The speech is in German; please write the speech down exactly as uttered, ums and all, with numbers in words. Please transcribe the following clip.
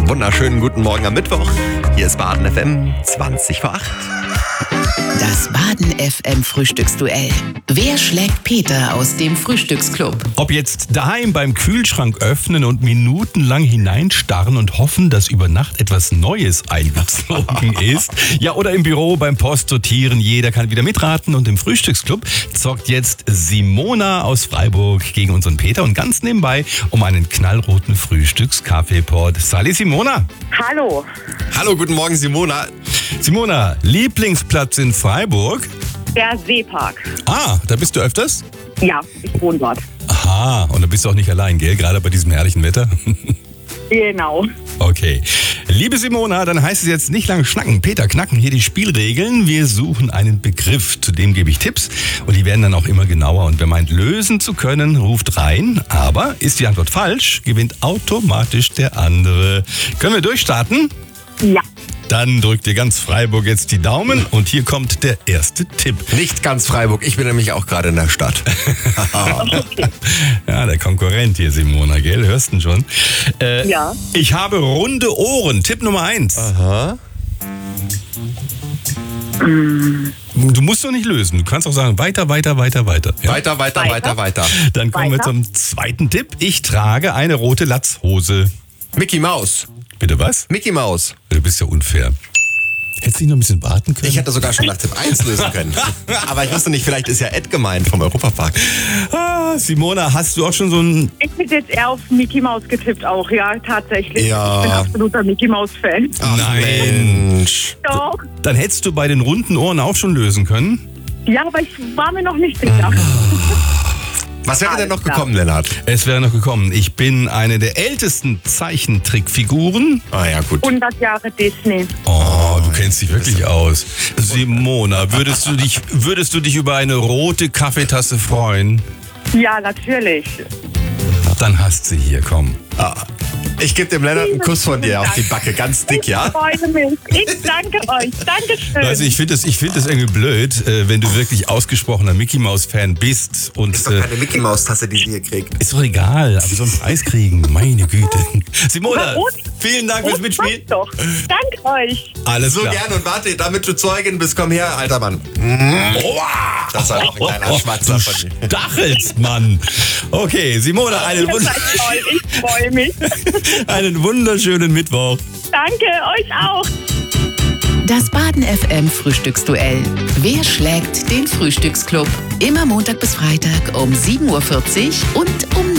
wunderschönen guten Morgen am Mittwoch. Hier ist Baden F M, zwanzig vor acht. Das Baden F M Frühstücksduell. Wer schlägt Peter aus dem Frühstücksclub? Ob jetzt daheim beim Kühlschrank öffnen und minutenlang hineinstarren und hoffen, dass über Nacht etwas Neues eingezogen ist. Ja, oder im Büro beim Postsortieren. Jeder kann wieder mitraten. Und im Frühstücksclub zockt jetzt Simona aus Freiburg gegen unseren Peter. Und ganz nebenbei um einen knallroten Frühstückskaffeepot. Sali Simona. Hallo. Hallo, guten Morgen Simona. Simona, Lieblingsplatz in Freiburg? Der Seepark. Ah, da bist du öfters? Ja, ich wohne dort. Aha, und da bist du auch nicht allein, gell? Gerade bei diesem herrlichen Wetter. Genau. Okay. Liebe Simona, dann heißt es jetzt nicht lange schnacken. Peter, knacken hier die Spielregeln. Wir suchen einen Begriff, zu dem gebe ich Tipps und die werden dann auch immer genauer. Und wer meint, lösen zu können, ruft rein. Aber ist die Antwort falsch, gewinnt automatisch der andere. Können wir durchstarten? Ja. Dann drückt ihr ganz Freiburg jetzt die Daumen und hier kommt der erste Tipp. Nicht ganz Freiburg, ich bin nämlich auch gerade in der Stadt. Okay. Ja, der Konkurrent hier, Simona, gell? Hörst du schon? Äh, Ja. Ich habe runde Ohren. Tipp Nummer eins. Aha. Du musst doch nicht lösen. Du kannst auch sagen, weiter, weiter, weiter, weiter. Ja? Weiter, weiter, weiter, Weiter. weiter. Dann kommen wir Weiter. zum zweiten Tipp. Ich trage eine rote Latzhose. Mickey Maus. Bitte was? Mickey Maus. Du bist ja unfair. Hättest du nicht noch ein bisschen warten können? Ich hätte sogar schon nach Tipp eins lösen können. Aber ich wusste nicht, vielleicht ist ja Ed gemeint vom Europapark. Ah, Simona, hast du auch schon so ein... Ich bin jetzt eher auf Mickey Mouse getippt auch, ja, tatsächlich. Ja. Ich bin absoluter Mickey Mouse-Fan. Ach, Nein. Mensch. Doch. Dann hättest du bei den runden Ohren auch schon lösen können. Ja, aber ich war mir noch nicht sicher. Was wäre denn noch Alles klar. gekommen, Lennart? Es wäre noch gekommen. Ich bin eine der ältesten Zeichentrickfiguren. Ah ja, gut. hundert Jahre Disney. Oh, du kennst dich wirklich aus. Simona, würdest du dich, würdest du dich über eine rote Kaffeetasse freuen? Ja, natürlich. Dann hast sie hier, komm. Ah, ich gebe dem Lennart einen Kuss von dir auf die Backe, ganz dick, Ich ja? freue mich. Ich danke euch. Dankeschön. Also ich finde das, ich finde das irgendwie blöd, äh, wenn du wirklich ausgesprochener Mickey Mouse Fan bist und Ist doch äh, keine Mickey Maus Tasse, die sie hier kriegt. ist doch egal, aber so einen Preis kriegen, meine Güte. Simona, Rot- vielen Dank fürs Rot Mitspielen. passt doch. Danke euch. Alles So klar. gern und warte, damit du Zeugin bist, komm her, alter Mann. Das war noch ein kleiner Schmatzer Du von dir. stachelst, Mann. Okay, Simona, einen, Ihr wund seid toll. Ich freue mich. einen wunderschönen Mittwoch. Danke, euch auch. Das Baden F M Frühstücksduell. Wer schlägt den Frühstücksclub? Immer Montag bis Freitag um sieben Uhr vierzig und um